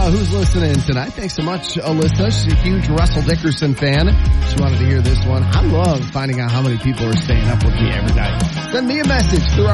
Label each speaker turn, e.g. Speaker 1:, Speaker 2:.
Speaker 1: who's listening tonight. Thanks so much, Alyssa. She's a huge Russell Dickerson fan. She wanted to hear this one. I love finding out how many people are staying up with me every night. Send me a message through our